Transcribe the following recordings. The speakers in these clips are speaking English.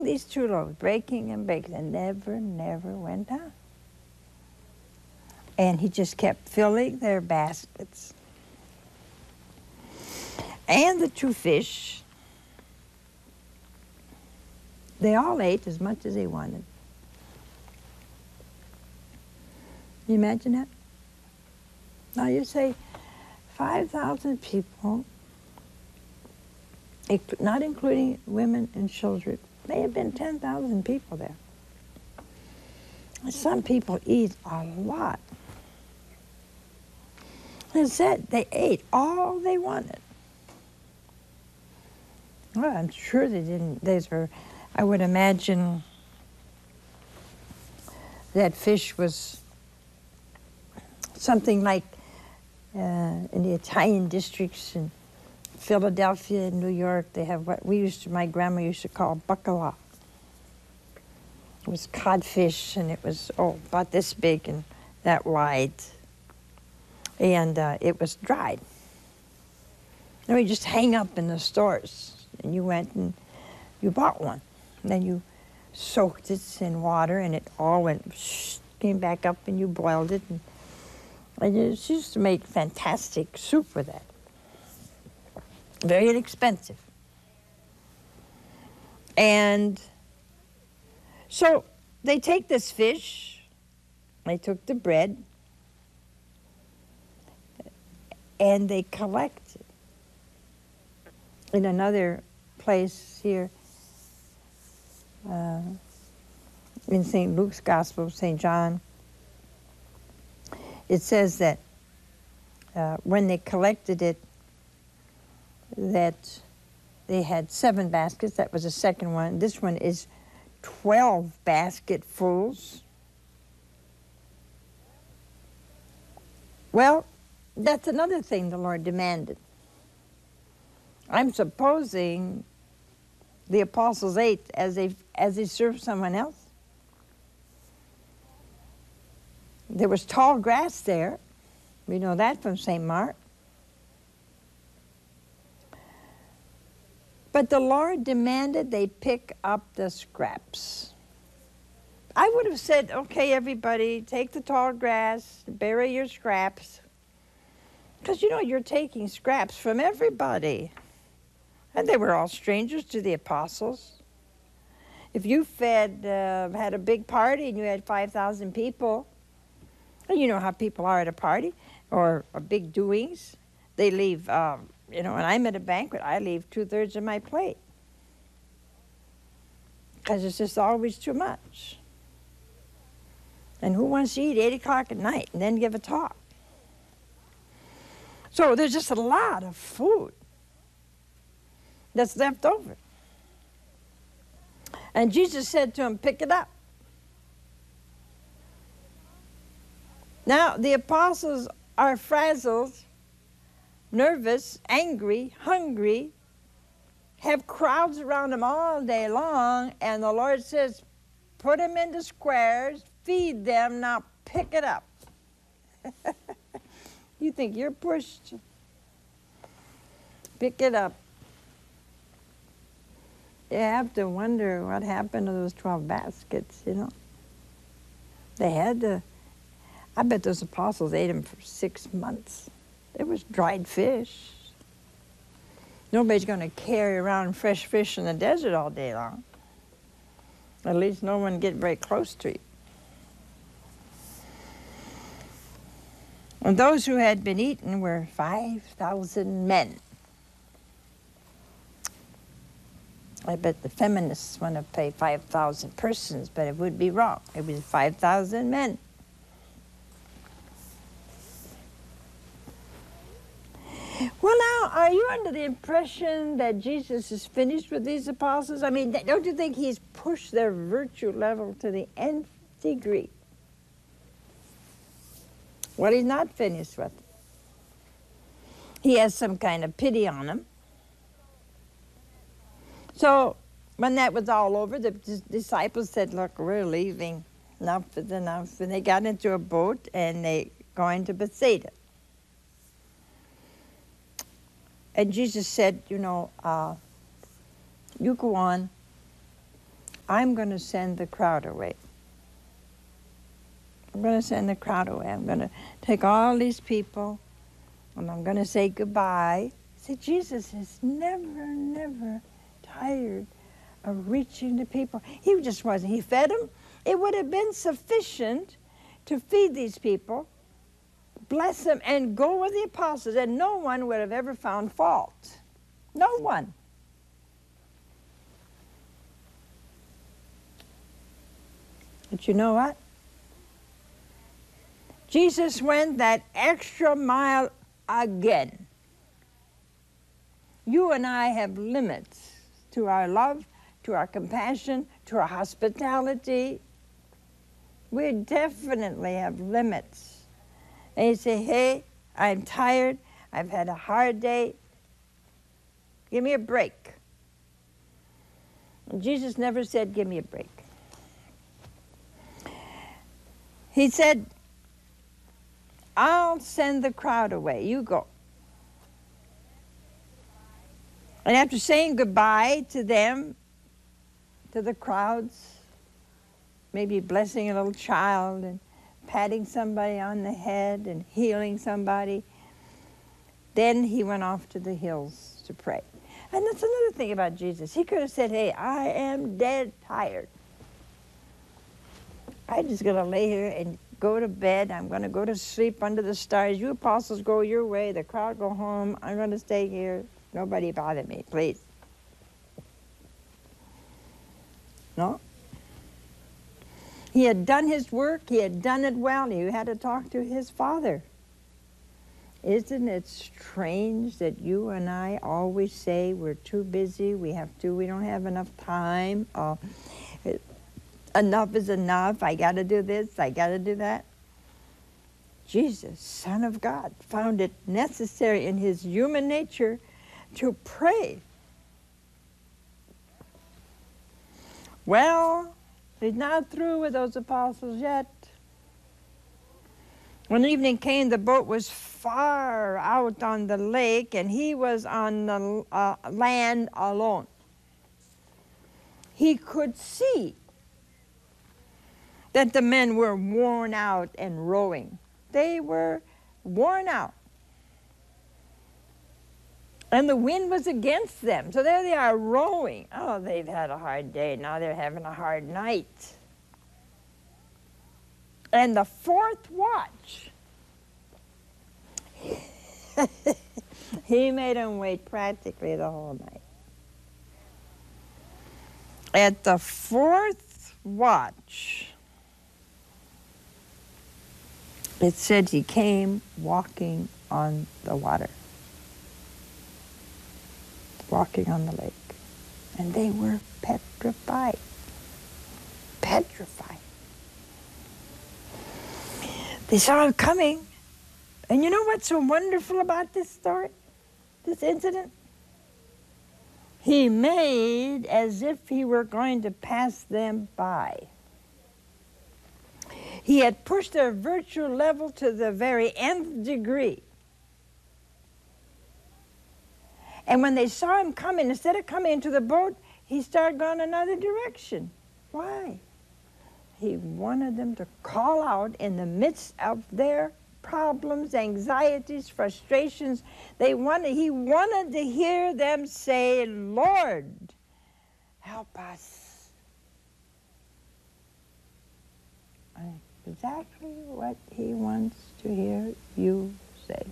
these 2 loaves, breaking and baking, and never went down. And he just kept filling their baskets. And the 2 fish, they all ate as much as they wanted. Can you imagine that? Now you say 5,000 people, not including women and children, may have been 10,000 people there. Some people eat a lot. It said they ate all they wanted. Well, I'm sure they didn't. I would imagine that fish was something like in the Italian districts in Philadelphia and New York, they have what my grandma used to call bacala. It was codfish, and it was, about this big and that wide. And it was dried. And we just hang up in the stores. And you went and you bought one. And then you soaked it in water, and it all came back up, and you boiled it. And it used to make fantastic soup with that. Very inexpensive. And so they take this fish, they took the bread, and they collect it. In another place here, in St. Luke's Gospel, St. John, it says that when they collected it, that they had 7 baskets. That was the second one. This one is 12 basketfuls. Well, that's another thing the Lord demanded. I'm supposing the apostles ate as they served someone else. There was tall grass there. We know that from St. Mark. But the Lord demanded they pick up the scraps. I would have said, okay, everybody, take the tall grass, bury your scraps. Because, you're taking scraps from everybody. And they were all strangers to the apostles. If you had a big party and you had 5,000 people, and you know how people are at a party or big doings, they leave, when I'm at a banquet, I leave 2/3 of my plate. Because it's just always too much. And who wants to eat 8 o'clock at night and then give a talk? So there's just a lot of food that's left over. And Jesus said to him, pick it up. Now, the apostles are frazzled, nervous, angry, hungry, have crowds around them all day long, and the Lord says, put them into squares, feed them, now pick it up. You think you're pushed? Pick it up. You have to wonder what happened to those 12 baskets, They had to, I bet those apostles ate them for 6 months. It was dried fish. Nobody's going to carry around fresh fish in the desert all day long. At least no one get very close to you. And those who had been eaten were 5,000 men. I bet the feminists want to pay 5,000 persons, but it would be wrong. It was 5,000 men. Well, now, are you under the impression that Jesus is finished with these apostles? I mean, don't you think he's pushed their virtue level to the nth degree? Well, he's not finished with them. He has some kind of pity on them. So when that was all over, the disciples said, look, we're leaving. Enough is enough. And they got into a boat and they going to Bethsaida. And Jesus said, you go on. I'm going to send the crowd away. I'm going to send the crowd away. I'm going to take all these people, and I'm going to say goodbye. See, Jesus is never tired of reaching the people. He just wasn't. He fed them. It would have been sufficient to feed these people, bless them, and go with the apostles, and no one would have ever found fault. No one. But you know what? Jesus went that extra mile again. You and I have limits to our love, to our compassion, to our hospitality. We definitely have limits. And you say, hey, I'm tired. I've had a hard day. Give me a break. And Jesus never said, give me a break. He said, I'll send the crowd away. You go. And after saying goodbye to them, to the crowds, maybe blessing a little child and patting somebody on the head and healing somebody, then he went off to the hills to pray. And that's another thing about Jesus. He could have said, hey, I am dead tired. I'm just going to lay here and go to bed. I'm going to go to sleep under the stars. You apostles go your way. The crowd go home. I'm going to stay here. Nobody bother me, please. No? He had done his work. He had done it well. He had to talk to his Father. Isn't it strange that you and I always say we're too busy, we don't have enough time, enough is enough, I got to do this, I got to do that? Jesus, Son of God, found it necessary in his human nature to pray. Well, he's not through with those apostles yet. When evening came, the boat was far out on the lake, and he was on the land alone. He could see that the men were worn out and rowing. They were worn out. And the wind was against them. So there they are rowing. Oh, they've had a hard day. Now they're having a hard night. And the fourth watch, he made them wait practically the whole night. At the fourth watch, it said he came walking on the water, walking on the lake. And they were petrified. Petrified. They saw him coming. And you know what's so wonderful about this story, this incident? He made as if he were going to pass them by. He had pushed their virtue level to the very nth degree. And when they saw him coming, instead of coming into the boat, he started going another direction. Why? He wanted them to call out in the midst of their problems, anxieties, frustrations. He wanted to hear them say, Lord, help us. Exactly what he wants to hear you say.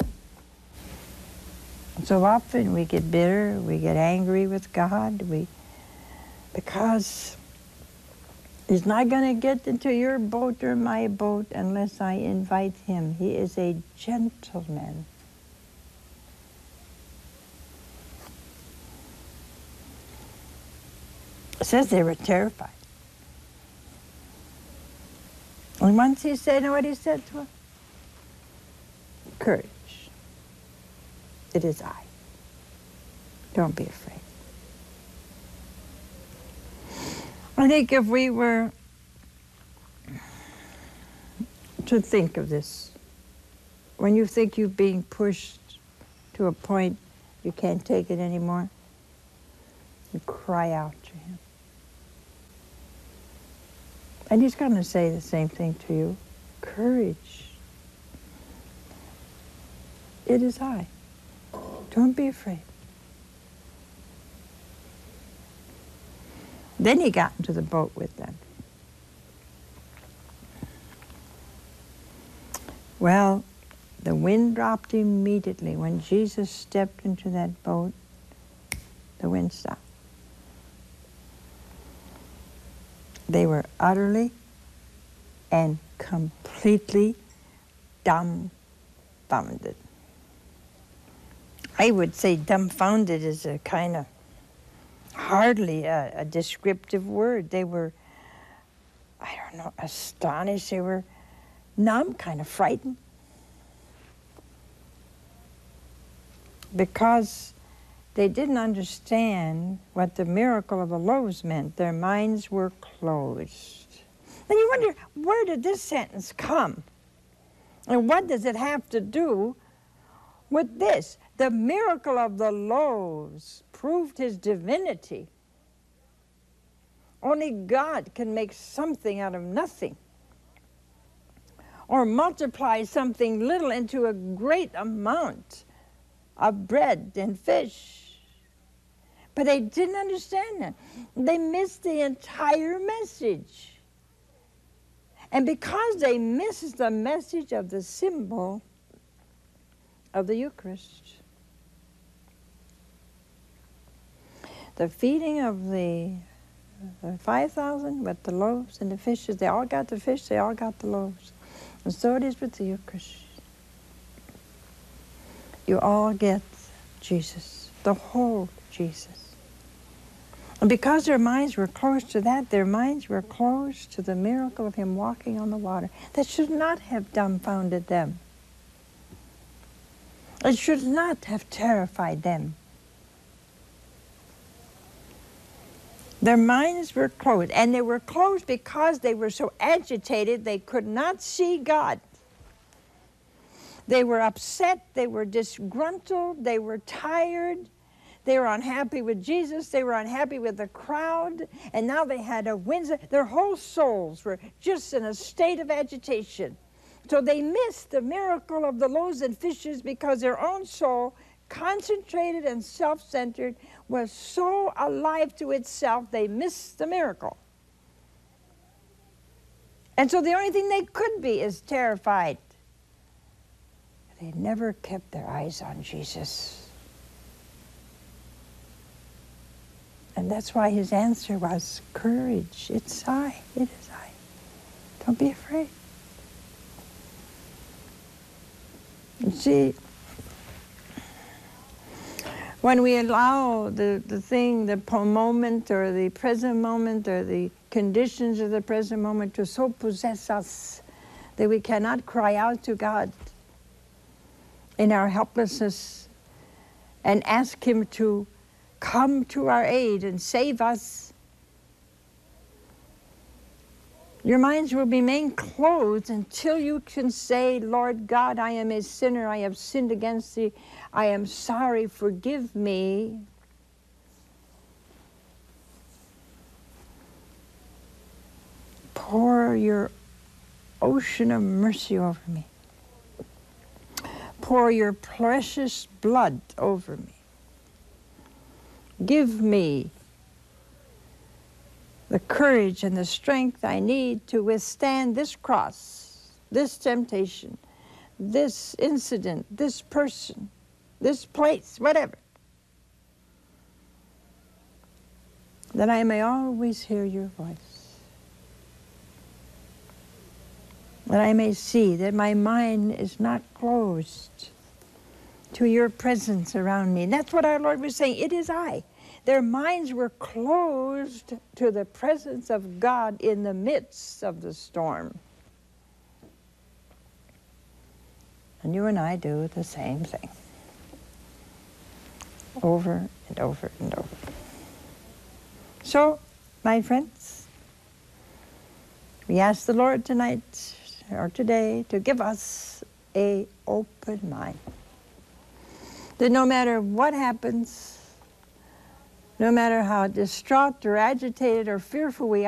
So often we get bitter, we get angry with God, because he's not going to get into your boat or my boat unless I invite him. He is a gentleman. It says they were terrified. And once he said, you know what he said to him? Courage. It is I. Don't be afraid. I think if we were to think of this, when you think you're being pushed to a point you can't take it anymore, you cry out to him. And he's going to say the same thing to you. Courage. It is I. Don't be afraid. Then he got into the boat with them. Well, the wind dropped immediately. When Jesus stepped into that boat, the wind stopped. They were utterly and completely dumbfounded. I would say dumbfounded is a kind of hardly a descriptive word. They were, I don't know, astonished. They were numb, kind of frightened. Because they didn't understand what the miracle of the loaves meant. Their minds were closed. And you wonder, where did this sentence come? And what does it have to do with this? The miracle of the loaves proved his divinity. Only God can make something out of nothing, or multiply something little into a great amount of bread and fish. But they didn't understand that. They missed the entire message. And because they missed the message of the symbol of the Eucharist, the feeding of the 5,000 with the loaves and the fishes, they all got the fish, they all got the loaves. And so it is with the Eucharist. You all get Jesus, the whole Jesus. And because their minds were closed to that, their minds were closed to the miracle of him walking on the water. That should not have dumbfounded them. It should not have terrified them. Their minds were closed, and they were closed because they were so agitated they could not see God. They were upset, they were disgruntled, they were tired, they were unhappy with Jesus, they were unhappy with the crowd, and now they had a wind. Their whole souls were just in a state of agitation. So they missed the miracle of the loaves and fishes because their own soul, concentrated and self-centered, was so alive to itself, they missed the miracle. And so the only thing they could be is terrified. They never kept their eyes on Jesus. And that's why his answer was, courage, it's I, it is I. Don't be afraid. You see, when we allow the moment or the present moment or the conditions of the present moment to so possess us that we cannot cry out to God in our helplessness and ask him to come to our aid and save us, your minds will remain closed until you can say, Lord God, I am a sinner, I have sinned against thee, I am sorry, forgive me. Pour your ocean of mercy over me. Pour your precious blood over me. Give me the courage and the strength I need to withstand this cross, this temptation, this incident, this person, this place, whatever. That I may always hear your voice. That I may see that my mind is not closed to your presence around me. And that's what our Lord was saying. It is I. Their minds were closed to the presence of God in the midst of the storm. And you and I do the same thing. Over and over and over. So, my friends, we ask the Lord tonight or today to give us an open mind. That no matter what happens, no matter how distraught or agitated or fearful we